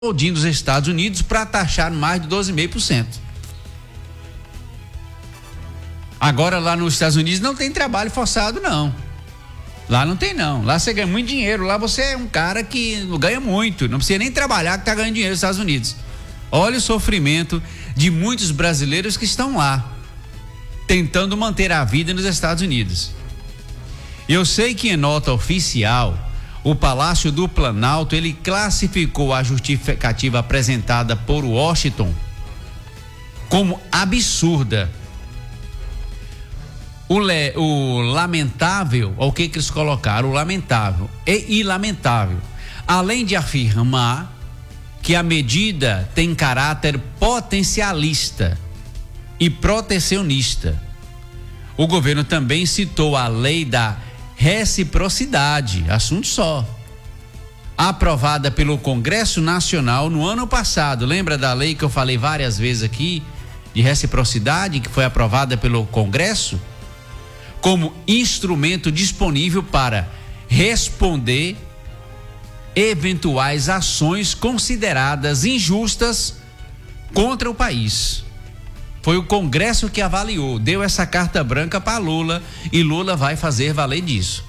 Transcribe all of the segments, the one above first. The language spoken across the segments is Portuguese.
dos Estados Unidos para taxar mais de 12,5%. Agora lá nos Estados Unidos não tem trabalho forçado, não. Lá não tem, não. Lá você ganha muito dinheiro. Lá você é um cara que ganha muito. Não precisa nem trabalhar que tá ganhando dinheiro nos Estados Unidos. Olha o sofrimento de muitos brasileiros que estão lá, tentando manter a vida nos Estados Unidos. Eu sei que em nota oficial, o Palácio do Planalto, ele classificou a justificativa apresentada por Washington como absurda. O lamentável, o que eles colocaram? O lamentável e ilamentável. Além de afirmar que a medida tem caráter potencialista e protecionista. O governo também citou a lei da reciprocidade, assunto só, aprovada pelo Congresso Nacional no ano passado. Lembra da lei que eu falei várias vezes aqui, de reciprocidade, que foi aprovada pelo Congresso? Como instrumento disponível para responder eventuais ações consideradas injustas contra o país. Foi o Congresso que avaliou, deu essa carta branca para Lula e Lula vai fazer valer disso.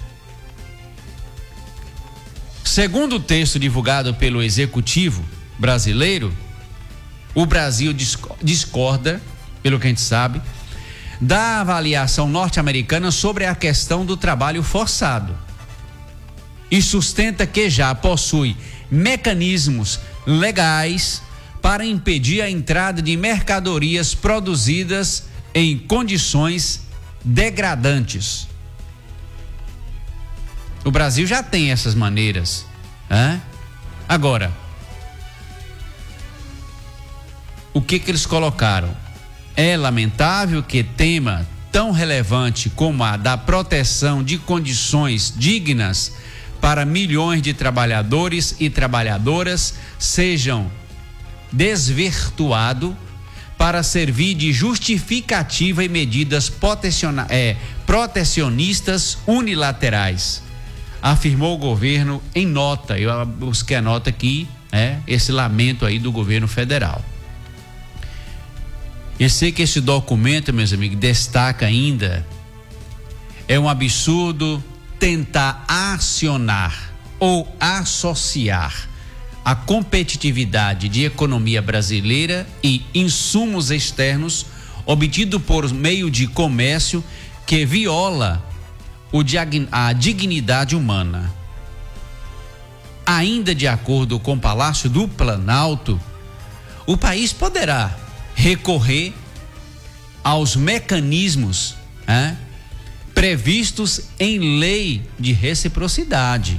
Segundo o texto divulgado pelo Executivo brasileiro, o Brasil discorda, pelo que a gente sabe, da avaliação norte-americana sobre a questão do trabalho forçado e sustenta que já possui mecanismos legais para impedir a entrada de mercadorias produzidas em condições degradantes. O Brasil já tem essas maneiras, né? Agora, o que eles colocaram? É lamentável que tema tão relevante como a da proteção de condições dignas para milhões de trabalhadores e trabalhadoras sejam desvirtuado para servir de justificativa e medidas protecionistas unilaterais, afirmou o governo em nota. Eu busquei a nota aqui, esse lamento aí do governo federal. Eu sei que esse documento, meus amigos, destaca ainda, é um absurdo tentar acionar ou associar a competitividade de economia brasileira e insumos externos obtido por meio de comércio que viola a dignidade humana. Ainda de acordo com o Palácio do Planalto, o país poderá recorrer aos mecanismos previstos em lei de reciprocidade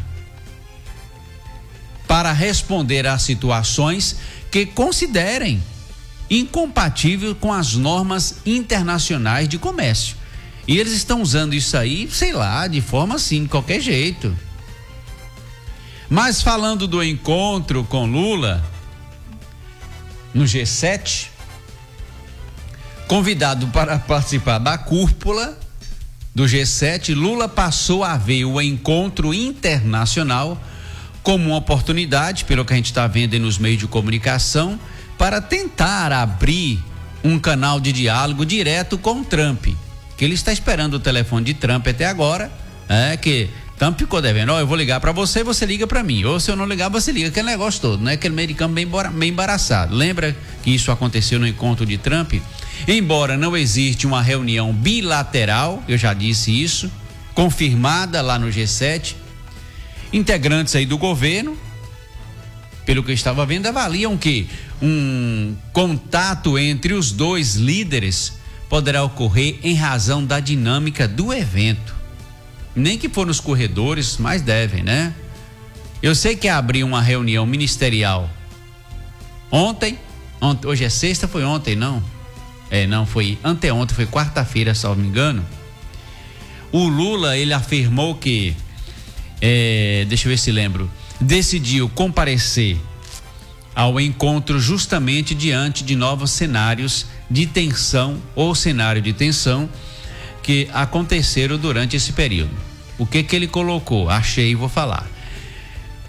para responder a situações que considerem incompatível com as normas internacionais de comércio. E eles estão usando isso aí, sei lá, de forma assim, de qualquer jeito. Mas falando do encontro com Lula no G7, convidado para participar da cúpula do G7, Lula passou a ver o encontro internacional como uma oportunidade, pelo que a gente está vendo aí nos meios de comunicação, para tentar abrir um canal de diálogo direto com Trump, que ele está esperando o telefone de Trump até agora, que Trump ficou devendo, eu vou ligar para você, você liga para mim, ou se eu não ligar, você liga, aquele negócio todo, aquele meio de campo bem embaraçado. Lembra que isso aconteceu no encontro de Trump? Embora não existe uma reunião bilateral, eu já disse isso, confirmada lá no G7, integrantes aí do governo, pelo que eu estava vendo, avaliam que um contato entre os dois líderes poderá ocorrer em razão da dinâmica do evento. Nem que for nos corredores, mas devem, né? Eu sei que abriu uma reunião ministerial ontem, hoje é sexta, foi ontem, não? Não, foi anteontem, foi quarta-feira, se não me engano. O Lula, ele afirmou que deixa eu ver se lembro, decidiu comparecer ao encontro justamente diante de novos cenários de tensão ou cenário de tensão que aconteceram durante esse período. O que ele colocou? Achei e vou falar.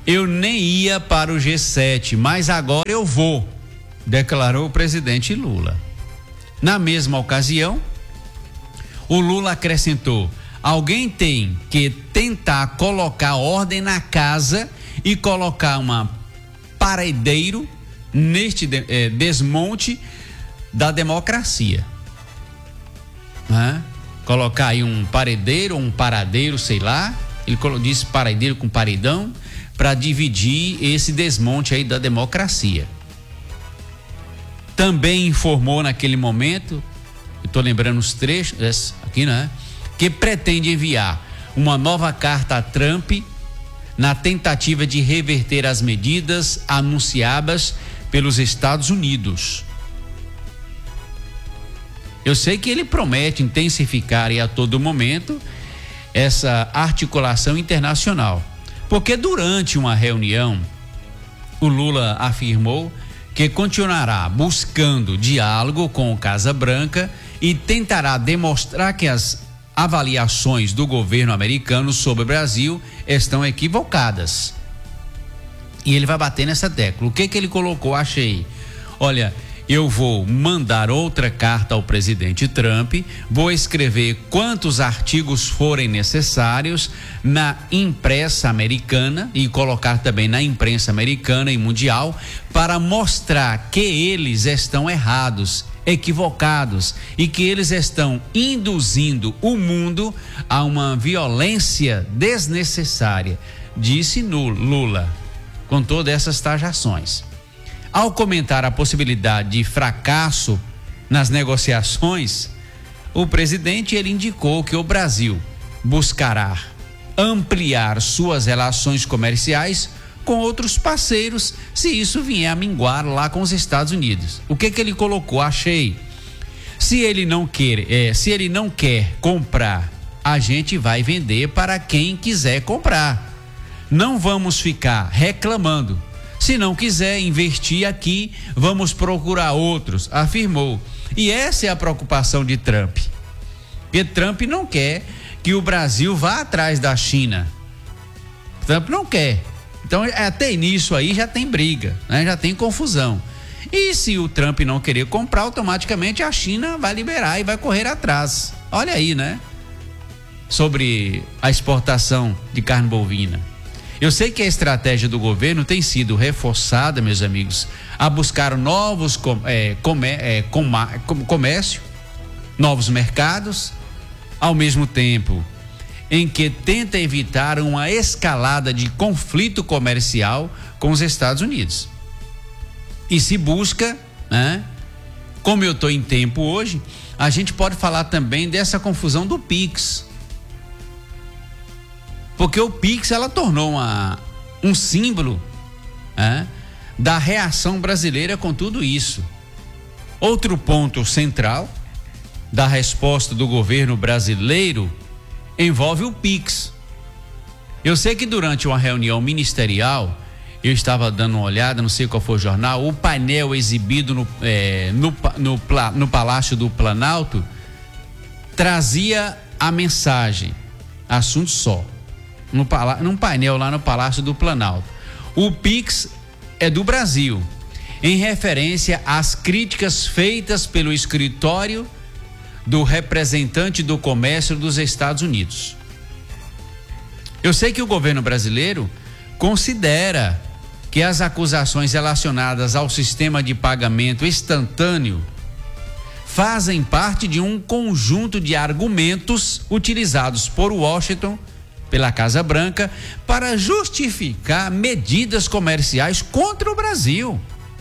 eu nem ia para o G7, mas agora eu vou, declarou o presidente Lula. Na mesma ocasião, o Lula acrescentou: alguém tem que tentar colocar ordem na casa e colocar um paredeiro neste desmonte da democracia. Colocar aí um paredeiro, um paradeiro, sei lá, ele disse paredeiro com paredão, para dividir esse desmonte aí da democracia. Também informou naquele momento, eu estou lembrando os trechos aqui, né? Que pretende enviar uma nova carta a Trump na tentativa de reverter as medidas anunciadas pelos Estados Unidos. Eu sei que ele promete intensificar a todo momento essa articulação internacional, porque durante uma reunião o Lula afirmou que continuará buscando diálogo com o Casa Branca e tentará demonstrar que as avaliações do governo americano sobre o Brasil estão equivocadas. E ele vai bater nessa tecla. O que ele colocou? Achei. Olha, eu vou mandar outra carta ao presidente Trump, vou escrever quantos artigos forem necessários na imprensa americana e colocar também na imprensa americana e mundial para mostrar que eles estão errados, equivocados e que eles estão induzindo o mundo a uma violência desnecessária, disse Lula, com todas essas tajações. Ao comentar a possibilidade de fracasso nas negociações, o presidente ele indicou que o Brasil buscará ampliar suas relações comerciais com outros parceiros, se isso vier a minguar lá com os Estados Unidos. O que ele colocou? Achei. Se ele não quer comprar, a gente vai vender para quem quiser comprar. Não vamos ficar reclamando. Se não quiser investir aqui, vamos procurar outros, afirmou. E essa é a preocupação de Trump. Porque Trump não quer que o Brasil vá atrás da China. Trump não quer. Então, até nisso aí já tem briga, né? Já tem confusão. E se o Trump não querer comprar, automaticamente a China vai liberar e vai correr atrás. Olha aí, né? Sobre a exportação de carne bovina. Eu sei que a estratégia do governo tem sido reforçada, meus amigos, a buscar novos comércio, novos mercados, ao mesmo tempo em que tenta evitar uma escalada de conflito comercial com os Estados Unidos. E se busca, né? Como eu estou em tempo hoje, a gente pode falar também dessa confusão do Pix. Porque o Pix, ela tornou um símbolo, né, da reação brasileira com tudo isso. Outro ponto central da resposta do governo brasileiro envolve o Pix. Eu sei que durante uma reunião ministerial, eu estava dando uma olhada, não sei qual foi o jornal, o painel exibido no Palácio do Planalto trazia a mensagem, assunto só. Num painel lá no Palácio do Planalto. O Pix é do Brasil, em referência às críticas feitas pelo escritório do representante do comércio dos Estados Unidos. Eu sei que o governo brasileiro considera que as acusações relacionadas ao sistema de pagamento instantâneo fazem parte de um conjunto de argumentos utilizados por Washington, pela Casa Branca, para justificar medidas comerciais contra o Brasil.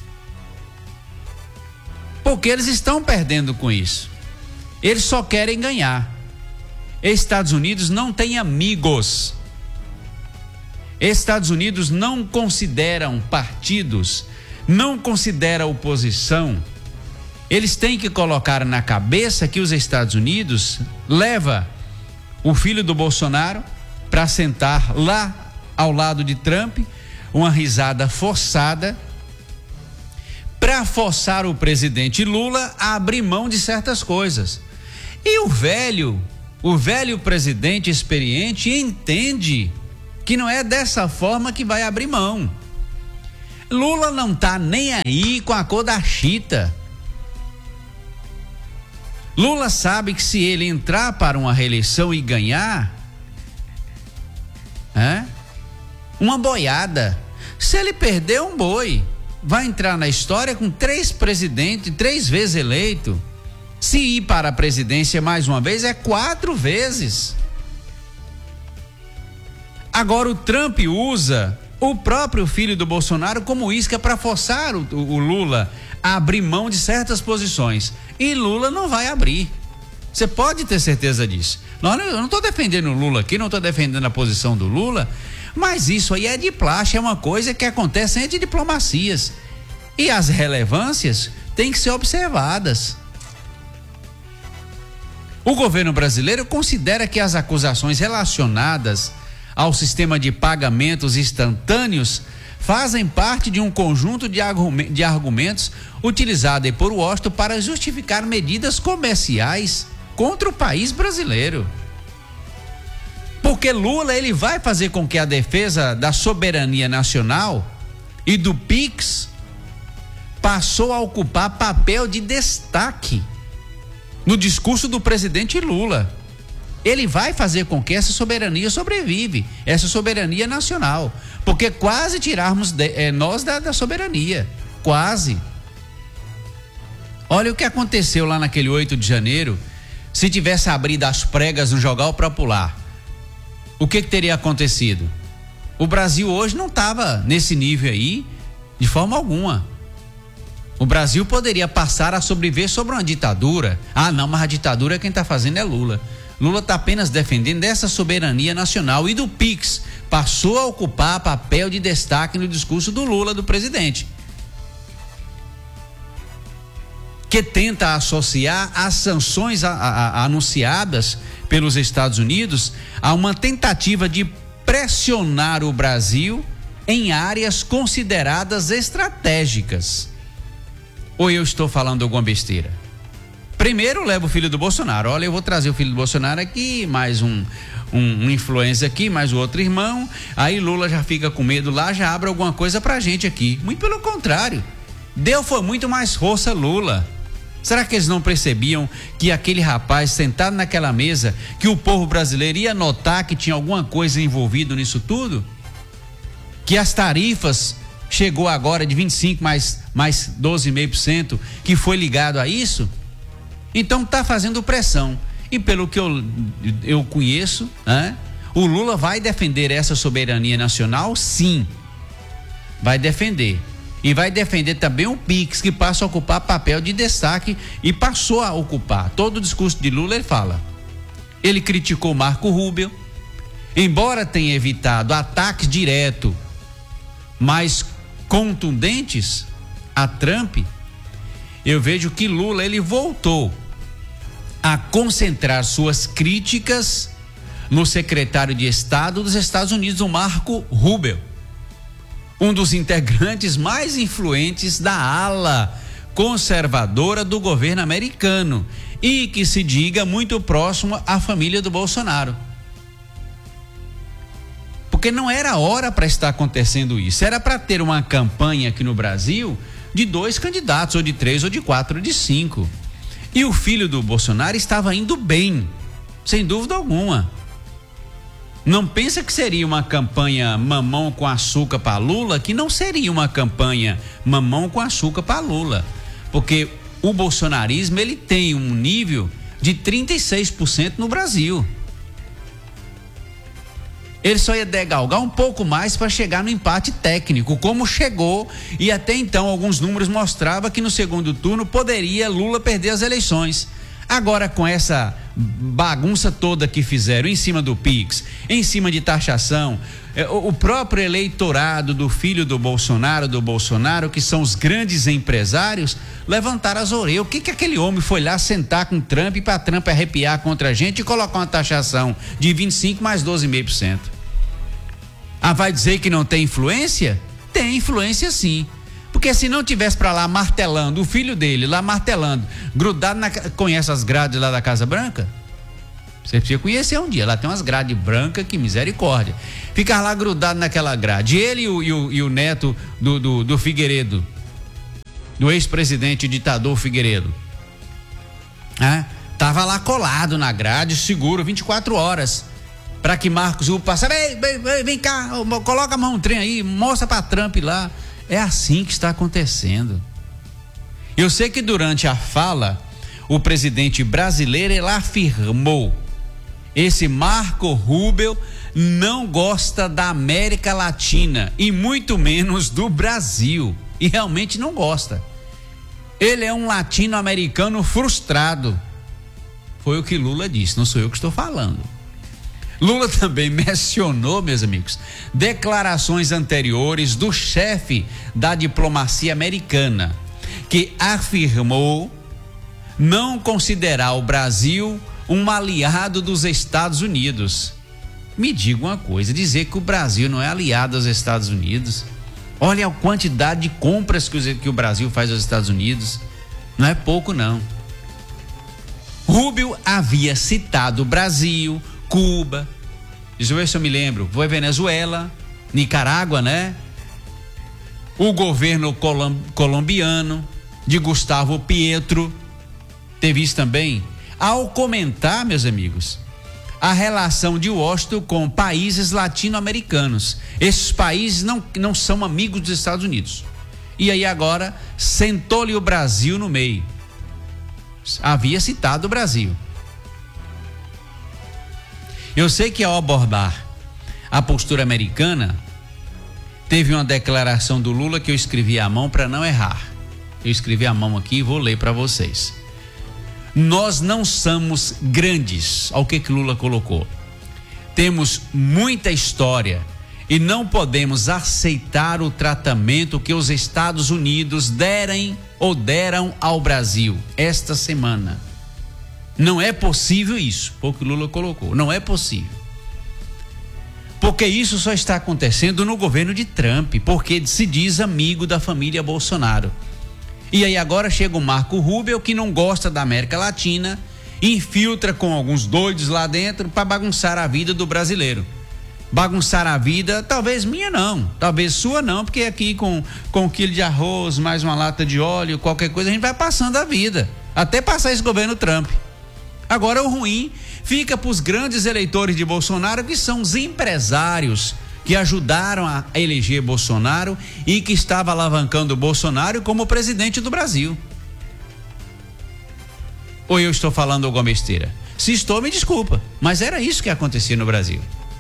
Porque eles estão perdendo com isso. Eles só querem ganhar. Estados Unidos não tem amigos. Estados Unidos não consideram partidos, não considera oposição. Eles têm que colocar na cabeça que os Estados Unidos leva o filho do Bolsonaro para sentar lá ao lado de Trump, uma risada forçada, para forçar o presidente Lula a abrir mão de certas coisas. E o velho presidente experiente entende que não é dessa forma que vai abrir mão. Lula não tá nem aí com a cor da chita. Lula sabe que se ele entrar para uma reeleição e ganhar, uma boiada. Se ele perder, um boi. Vai entrar na história com 3 presidentes, 3 vezes eleito. Se ir para a presidência mais uma vez, é 4 vezes. Agora o Trump usa o próprio filho do Bolsonaro como isca para forçar o Lula a abrir mão de certas posições. E Lula não vai abrir. Você pode ter certeza disso. Eu não estou defendendo o Lula aqui, não estou defendendo a posição do Lula, mas isso aí é de praxe, é uma coisa que acontece entre diplomacias. E as relevâncias têm que ser observadas. O governo brasileiro considera que as acusações relacionadas ao sistema de pagamentos instantâneos fazem parte de um conjunto de argumentos utilizados por Washington para justificar medidas comerciais contra o país brasileiro. Porque Lula, ele vai fazer com que a defesa da soberania nacional e do PIX passou a ocupar papel de destaque no discurso do presidente Lula. Ele vai fazer com que essa soberania sobrevive, essa soberania nacional, porque quase tirarmos nós da soberania, quase. Olha o que aconteceu lá naquele 8 de janeiro, se tivesse abrido as pregas no jogal para pular, o que teria acontecido? O Brasil hoje não estava nesse nível aí, de forma alguma. O Brasil poderia passar a sobreviver sobre uma ditadura. Ah, não, mas a ditadura quem está fazendo é Lula. Lula está apenas defendendo essa soberania nacional e do PIX passou a ocupar papel de destaque no discurso do Lula, do presidente, que tenta associar as sanções anunciadas pelos Estados Unidos a uma tentativa de pressionar o Brasil em áreas consideradas estratégicas. Ou eu estou falando alguma besteira? Primeiro leva o filho do Bolsonaro. Olha, eu vou trazer o filho do Bolsonaro aqui, mais um influencer aqui, mais o outro irmão. Aí Lula já fica com medo lá, já abre alguma coisa pra gente aqui. Muito pelo contrário. Foi muito mais força Lula. Será que eles não percebiam que aquele rapaz sentado naquela mesa, que o povo brasileiro ia notar que tinha alguma coisa envolvida nisso tudo? Que as tarifas chegou agora de 25 mais 12,5%, que foi ligado a isso? Então está fazendo pressão. E pelo que eu conheço, o Lula vai defender essa soberania nacional, sim. Vai defender. E vai defender também o PIX, que passa a ocupar papel de destaque e passou a ocupar. Todo o discurso de Lula ele fala. Ele criticou Marco Rubio, embora tenha evitado ataques diretos, mas contundentes a Trump. Eu vejo que Lula ele voltou a concentrar suas críticas no secretário de Estado dos Estados Unidos, o Marco Rubio, um dos integrantes mais influentes da ala conservadora do governo americano e que se diga muito próximo à família do Bolsonaro. Porque não era hora para estar acontecendo isso, era para ter uma campanha aqui no Brasil de 2 candidatos, ou de 3, ou de 4, ou de 5. E o filho do Bolsonaro estava indo bem, sem dúvida alguma. Não pensa que seria uma campanha mamão com açúcar para Lula, que não seria uma campanha mamão com açúcar para Lula. Porque o bolsonarismo ele tem um nível de 36% no Brasil. Ele só ia degalgar um pouco mais para chegar no empate técnico, como chegou, e até então alguns números mostravam que no segundo turno poderia Lula perder as eleições. Agora, com essa bagunça toda que fizeram em cima do PIX, em cima de taxação, o próprio eleitorado do filho do Bolsonaro, que são os grandes empresários, levantaram as orelhas. O que aquele homem foi lá sentar com Trump para Trump arrepiar contra a gente e colocar uma taxação de 25 mais 12,5%? Ah, vai dizer que não tem influência? Tem influência sim. Porque se não tivesse para lá martelando, o filho dele lá martelando, grudado conhece as grades lá da Casa Branca? Você precisa conhecer um dia. Lá tem umas grades brancas, que misericórdia. Ficar lá grudado naquela grade. Ele e o neto do Figueiredo, do ex-presidente ditador Figueiredo, tava lá colado na grade, seguro, 24 horas, para que Marcos Rubio passasse. Vem cá, coloca a mão no trem aí, mostra para Trump lá. É assim que está acontecendo. Eu sei que durante a fala, o presidente brasileiro, ele afirmou: esse Marco Rubio não gosta da América Latina e muito menos do Brasil. E realmente não gosta. Ele é um latino-americano frustrado. Foi o que Lula disse, não sou eu que estou falando. Lula também mencionou, meus amigos, declarações anteriores do chefe da diplomacia americana, que afirmou não considerar o Brasil um aliado dos Estados Unidos. Me diga uma coisa, dizer que o Brasil não é aliado aos Estados Unidos. Olha a quantidade de compras que o Brasil faz aos Estados Unidos. Não é pouco, não. Rubio havia citado Brasil, Cuba, deixa eu ver se eu me lembro, foi Venezuela, Nicarágua, né? O governo colombiano de Gustavo Petro. Teve isso também. Ao comentar, meus amigos, a relação de Washington com países latino-americanos. Esses países não são amigos dos Estados Unidos. E aí agora sentou-lhe o Brasil no meio. Havia citado o Brasil. Eu sei que ao abordar a postura americana, teve uma declaração do Lula que eu escrevi à mão para não errar. Eu escrevi à mão aqui e vou ler para vocês. Nós não somos grandes, ao que Lula colocou. Temos muita história e não podemos aceitar o tratamento que os Estados Unidos deram ao Brasil esta semana. Não é possível isso, foi o que Lula colocou. Não é possível. Porque isso só está acontecendo no governo de Trump, porque se diz amigo da família Bolsonaro. E aí agora chega o Marco Rubio, que não gosta da América Latina, infiltra com alguns doidos lá dentro para bagunçar a vida do brasileiro. Bagunçar a vida, talvez minha não, talvez sua não, porque aqui com um quilo de arroz, mais uma lata de óleo, qualquer coisa, a gente vai passando a vida, até passar esse governo Trump. Agora o ruim fica para os grandes eleitores de Bolsonaro, que são os empresários que ajudaram a eleger Bolsonaro e que estava alavancando o Bolsonaro como presidente do Brasil. Ou eu estou falando alguma besteira? Se estou, me desculpa, mas era isso que acontecia no Brasil.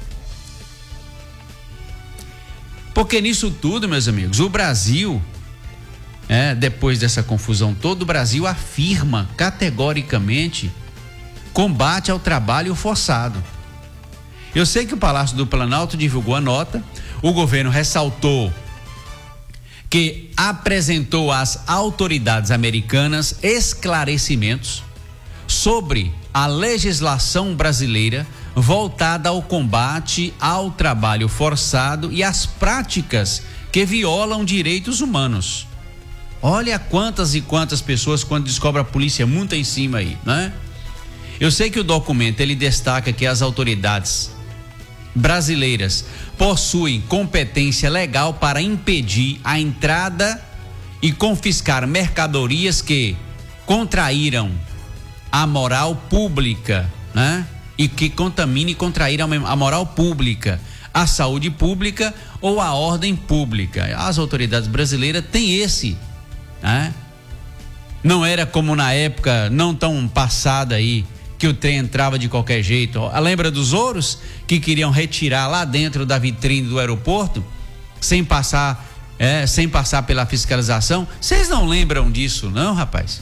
Porque nisso tudo, meus amigos, o Brasil, depois dessa confusão toda, o Brasil afirma categoricamente combate ao trabalho forçado. Eu sei que o Palácio do Planalto divulgou a nota, o governo ressaltou que apresentou às autoridades americanas esclarecimentos sobre a legislação brasileira voltada ao combate ao trabalho forçado e às práticas que violam direitos humanos. Olha quantas e quantas pessoas, quando descobre a polícia, multa em cima aí, né? Eu sei que o documento, ele destaca que as autoridades brasileiras possuem competência legal para impedir a entrada e confiscar mercadorias que contraíram a moral pública, né? E que contaminem e contraíram a moral pública, a saúde pública ou a ordem pública. As autoridades brasileiras têm esse, né? Não era como na época não tão passada aí, que o trem entrava de qualquer jeito. Lembra dos ouros que queriam retirar lá dentro da vitrine do aeroporto sem passar pela fiscalização? Vocês não lembram disso, não, rapaz?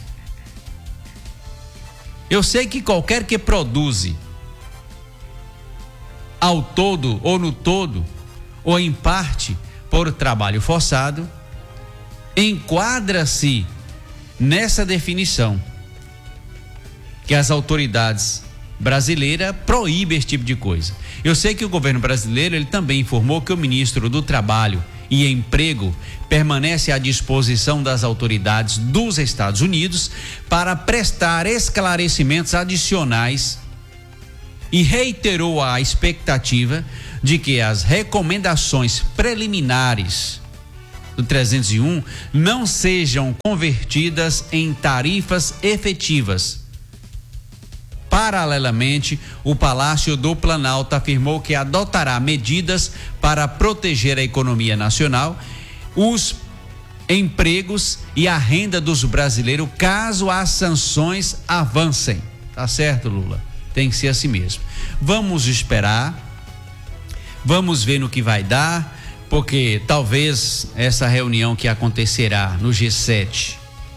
Eu sei que qualquer que produze ao todo ou no todo ou em parte por trabalho forçado enquadra-se nessa definição que as autoridades brasileiras proíbem esse tipo de coisa. Eu sei que o governo brasileiro, ele também informou que o ministro do Trabalho e Emprego permanece à disposição das autoridades dos Estados Unidos para prestar esclarecimentos adicionais e reiterou a expectativa de que as recomendações preliminares do 301 não sejam convertidas em tarifas efetivas. Paralelamente, o Palácio do Planalto afirmou que adotará medidas para proteger a economia nacional, os empregos e a renda dos brasileiros caso as sanções avancem. Tá certo, Lula? Tem que ser assim mesmo. Vamos esperar, vamos ver no que vai dar, porque talvez essa reunião que acontecerá no G7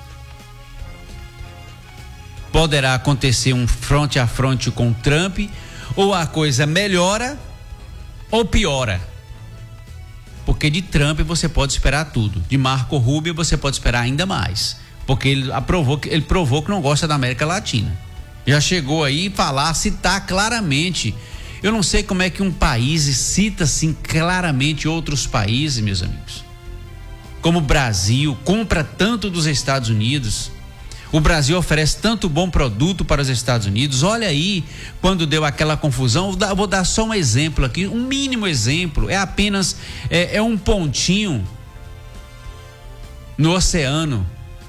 poderá acontecer um fronte a fronte com Trump, ou a coisa melhora ou piora. Porque de Trump você pode esperar tudo, de Marco Rubio você pode esperar ainda mais, porque ele provou que não gosta da América Latina. Já chegou aí citar claramente. Eu não sei como é que um país cita assim claramente outros países, meus amigos. Como o Brasil compra tanto dos Estados Unidos. O Brasil oferece tanto bom produto para os Estados Unidos. Olha aí, quando deu aquela confusão, vou dar só um exemplo aqui, um mínimo exemplo, é apenas um pontinho no oceano.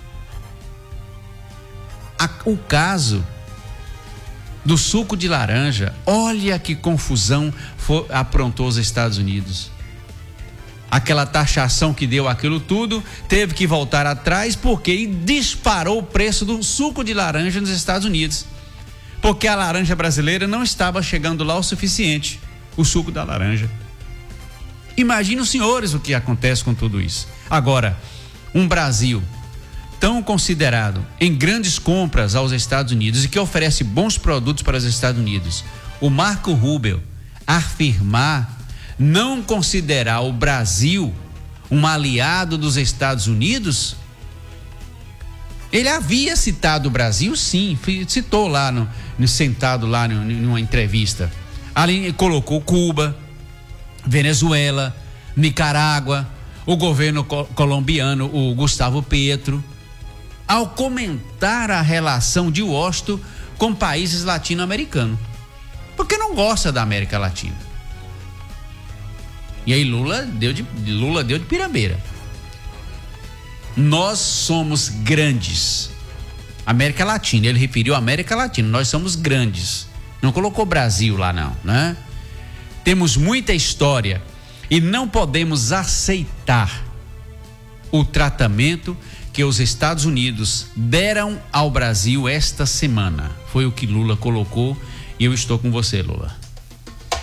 O caso do suco de laranja, olha que confusão aprontou os Estados Unidos. Aquela taxação que deu aquilo tudo, teve que voltar atrás porque disparou o preço do suco de laranja nos Estados Unidos. Porque a laranja brasileira não estava chegando lá o suficiente, o suco da laranja. Imagina os senhores o que acontece com tudo isso. Agora, um Brasil tão considerado em grandes compras aos Estados Unidos e que oferece bons produtos para os Estados Unidos, o Marco Rubio afirmar não considerar o Brasil um aliado dos Estados Unidos. Ele havia citado o Brasil, sim, citou lá sentado lá numa entrevista. Ali colocou Cuba, Venezuela, Nicarágua, o governo colombiano, o Gustavo Petro, ao comentar a relação de Washington com países latino-americanos, porque não gosta da América Latina. E aí Lula deu de pirambeira. Nós somos grandes. América Latina, ele referiu a América Latina, nós somos grandes. Não colocou Brasil lá não, né? Temos muita história e não podemos aceitar o tratamento que os Estados Unidos deram ao Brasil esta semana. Foi o que Lula colocou e eu estou com você, Lula.